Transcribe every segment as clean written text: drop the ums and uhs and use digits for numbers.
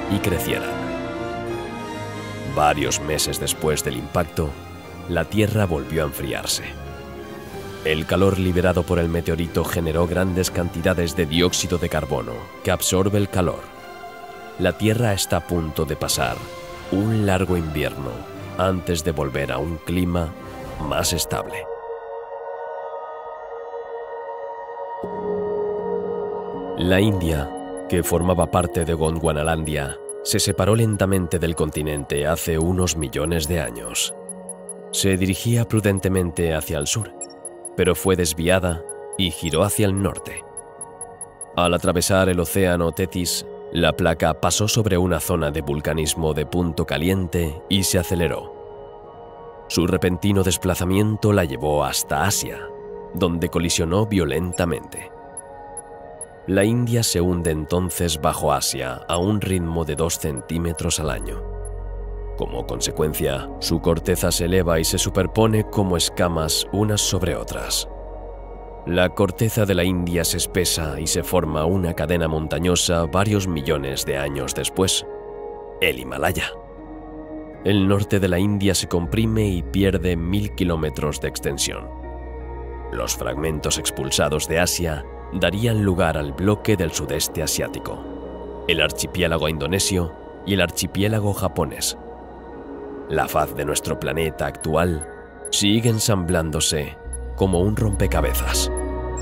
y crecieran. Varios meses después del impacto, la Tierra volvió a enfriarse. El calor liberado por el meteorito generó grandes cantidades de dióxido de carbono que absorbe el calor. La Tierra está a punto de pasar un largo invierno antes de volver a un clima más estable. La India, que formaba parte de Gondwanalandia, se separó lentamente del continente hace unos millones de años. Se dirigía prudentemente hacia el sur, pero fue desviada y giró hacia el norte. Al atravesar el océano Tetis, la placa pasó sobre una zona de vulcanismo de punto caliente y se aceleró. Su repentino desplazamiento la llevó hasta Asia, donde colisionó violentamente. La India se hunde entonces bajo Asia a un ritmo de 2 centímetros al año. Como consecuencia, su corteza se eleva y se superpone como escamas unas sobre otras. La corteza de la India se espesa y se forma una cadena montañosa varios millones de años después, el Himalaya. El norte de la India se comprime y pierde 1000 kilómetros de extensión. Los fragmentos expulsados de Asia darían lugar al bloque del sudeste asiático, el archipiélago indonesio y el archipiélago japonés. La faz de nuestro planeta actual sigue ensamblándose como un rompecabezas.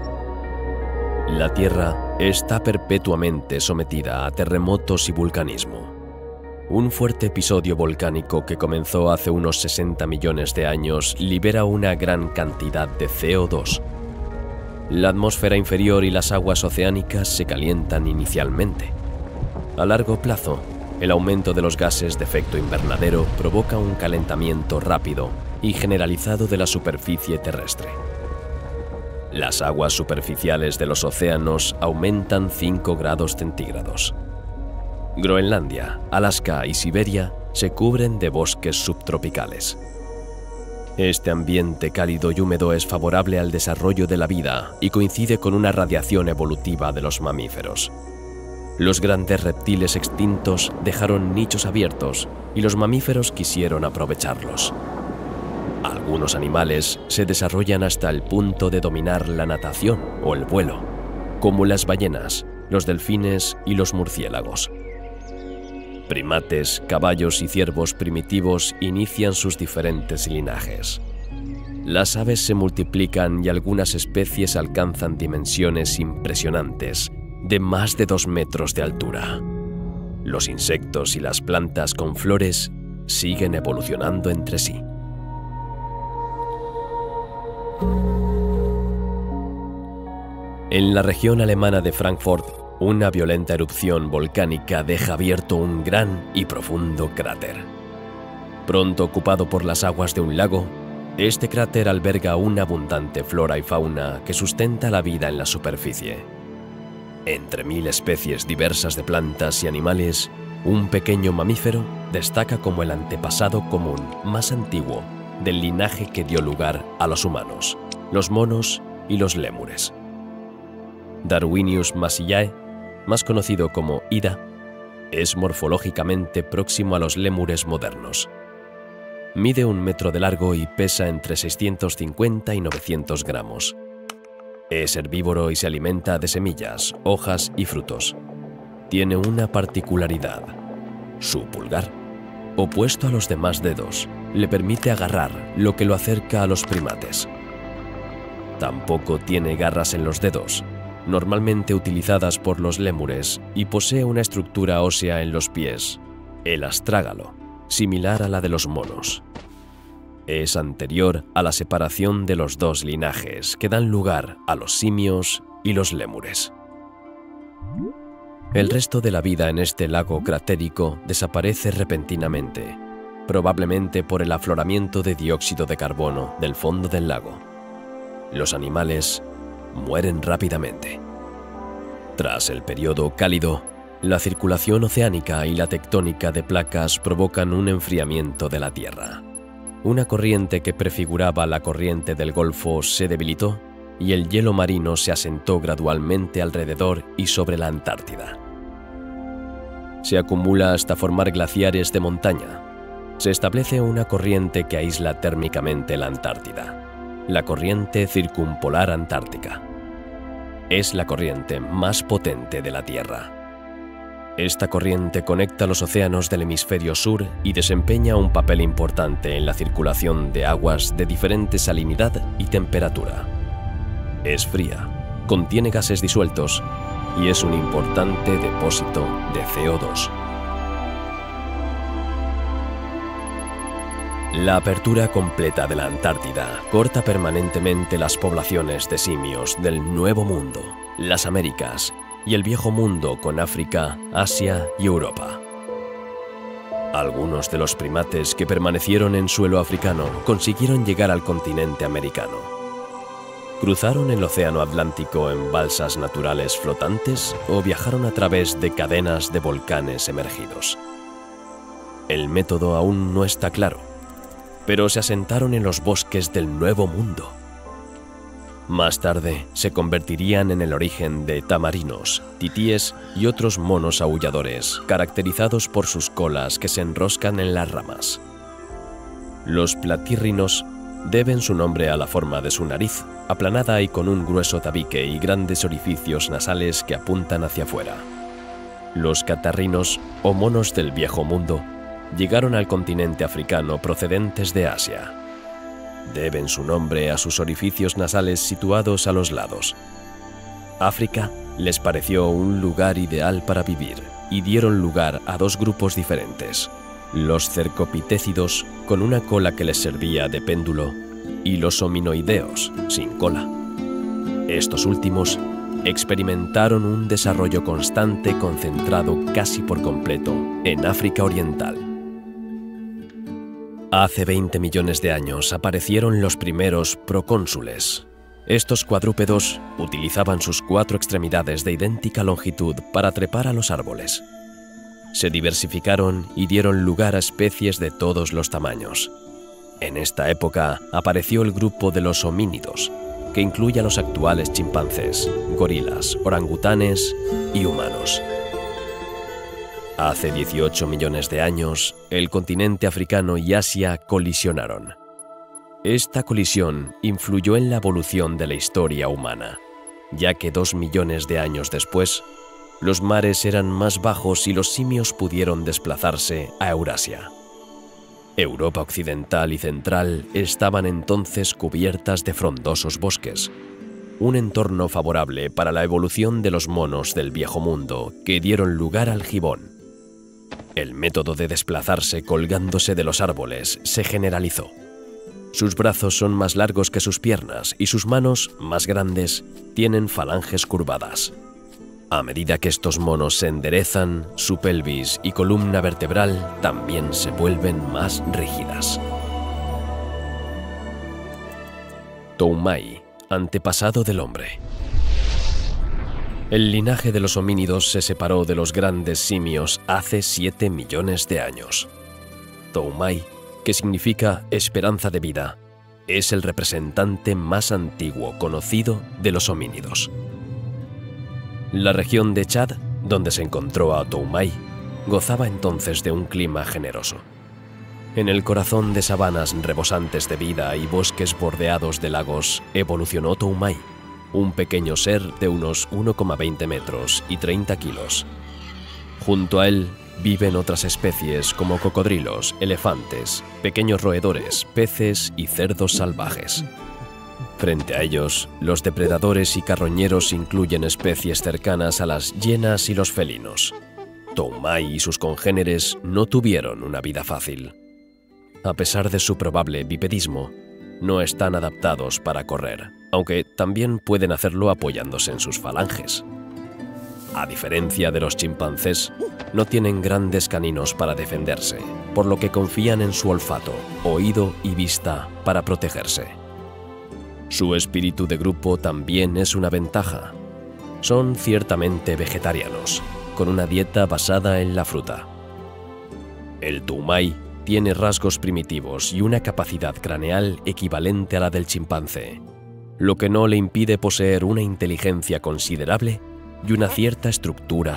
La Tierra está perpetuamente sometida a terremotos y vulcanismo. Un fuerte episodio volcánico que comenzó hace unos 60 millones de años libera una gran cantidad de CO2. La atmósfera inferior y las aguas oceánicas se calientan inicialmente. A largo plazo, el aumento de los gases de efecto invernadero provoca un calentamiento rápido y generalizado de la superficie terrestre. Las aguas superficiales de los océanos aumentan 5 grados centígrados. Groenlandia, Alaska y Siberia se cubren de bosques subtropicales. Este ambiente cálido y húmedo es favorable al desarrollo de la vida y coincide con una radiación evolutiva de los mamíferos. Los grandes reptiles extintos dejaron nichos abiertos y los mamíferos quisieron aprovecharlos. Algunos animales se desarrollan hasta el punto de dominar la natación o el vuelo, como las ballenas, los delfines y los murciélagos. Primates, caballos y ciervos primitivos inician sus diferentes linajes. Las aves se multiplican y algunas especies alcanzan dimensiones impresionantes, de más de 2 metros de altura. Los insectos y las plantas con flores siguen evolucionando entre sí. En la región alemana de Frankfurt, una violenta erupción volcánica deja abierto un gran y profundo cráter. Pronto ocupado por las aguas de un lago, este cráter alberga una abundante flora y fauna que sustenta la vida en la superficie. Entre 1000 especies diversas de plantas y animales, un pequeño mamífero destaca como el antepasado común más antiguo del linaje que dio lugar a los humanos, los monos y los lémures. Darwinius massillae, más conocido como Ida, es morfológicamente próximo a los lémures modernos. Mide 1 metro de largo y pesa entre 650 y 900 gramos. Es herbívoro y se alimenta de semillas, hojas y frutos. Tiene una particularidad: su pulgar, opuesto a los demás dedos, le permite agarrar, lo que lo acerca a los primates. Tampoco tiene garras en los dedos, normalmente utilizadas por los lémures, y posee una estructura ósea en los pies, el astrágalo, similar a la de los monos. Es anterior a la separación de los 2 linajes que dan lugar a los simios y los lémures. El resto de la vida en este lago cratérico desaparece repentinamente, probablemente por el afloramiento de dióxido de carbono del fondo del lago. Los animales mueren rápidamente. Tras el periodo cálido, la circulación oceánica y la tectónica de placas provocan un enfriamiento de la Tierra. Una corriente que prefiguraba la corriente del Golfo se debilitó y el hielo marino se asentó gradualmente alrededor y sobre la Antártida. Se acumula hasta formar glaciares de montaña. Se establece una corriente que aísla térmicamente la Antártida, la corriente circumpolar antártica. Es la corriente más potente de la Tierra. Esta corriente conecta los océanos del hemisferio sur y desempeña un papel importante en la circulación de aguas de diferente salinidad y temperatura. Es fría, contiene gases disueltos y es un importante depósito de CO2. La apertura completa de la Antártida corta permanentemente las poblaciones de simios del Nuevo Mundo, las Américas y el Viejo Mundo con África, Asia y Europa. Algunos de los primates que permanecieron en suelo africano consiguieron llegar al continente americano. ¿Cruzaron el Océano Atlántico en balsas naturales flotantes o viajaron a través de cadenas de volcanes emergidos? El método aún no está claro, pero se asentaron en los bosques del Nuevo Mundo. Más tarde se convertirían en el origen de tamarinos, titíes y otros monos aulladores, caracterizados por sus colas que se enroscan en las ramas. Los platírrinos deben su nombre a la forma de su nariz, aplanada y con un grueso tabique y grandes orificios nasales que apuntan hacia afuera. Los catarrinos, o monos del Viejo Mundo, llegaron al continente africano procedentes de Asia. Deben su nombre a sus orificios nasales situados a los lados. África les pareció un lugar ideal para vivir y dieron lugar a dos grupos diferentes: los cercopitécidos, con una cola que les servía de péndulo, y los hominoideos, sin cola. Estos últimos experimentaron un desarrollo constante concentrado casi por completo en África Oriental. Hace 20 millones de años aparecieron los primeros procónsules. Estos cuadrúpedos utilizaban sus 4 extremidades de idéntica longitud para trepar a los árboles. Se diversificaron y dieron lugar a especies de todos los tamaños. En esta época apareció el grupo de los homínidos, que incluye a los actuales chimpancés, gorilas, orangutanes y humanos. Hace 18 millones de años, el continente africano y Asia colisionaron. Esta colisión influyó en la evolución de la historia humana, ya que 2 millones de años después, los mares eran más bajos y los simios pudieron desplazarse a Eurasia. Europa occidental y central estaban entonces cubiertas de frondosos bosques, un entorno favorable para la evolución de los monos del Viejo Mundo que dieron lugar al gibón. El método de desplazarse colgándose de los árboles se generalizó. Sus brazos son más largos que sus piernas y sus manos, más grandes, tienen falanges curvadas. A medida que estos monos se enderezan, su pelvis y columna vertebral también se vuelven más rígidas. Toumai, antepasado del hombre. El linaje de los homínidos se separó de los grandes simios hace 7 millones de años. Toumai, que significa esperanza de vida, es el representante más antiguo conocido de los homínidos. La región de Chad, donde se encontró a Toumai, gozaba entonces de un clima generoso. En el corazón de sabanas rebosantes de vida y bosques bordeados de lagos, evolucionó Toumai, un pequeño ser de unos 1,20 metros y 30 kilos. Junto a él viven otras especies como cocodrilos, elefantes, pequeños roedores, peces y cerdos salvajes. Frente a ellos, los depredadores y carroñeros incluyen especies cercanas a las hienas y los felinos. Toumai y sus congéneres no tuvieron una vida fácil. A pesar de su probable bipedismo, no están adaptados para correr, aunque también pueden hacerlo apoyándose en sus falanges. A diferencia de los chimpancés, no tienen grandes caninos para defenderse, por lo que confían en su olfato, oído y vista para protegerse. Su espíritu de grupo también es una ventaja. Son ciertamente vegetarianos, con una dieta basada en la fruta. El Toumai tiene rasgos primitivos y una capacidad craneal equivalente a la del chimpancé, lo que no le impide poseer una inteligencia considerable y una cierta estructura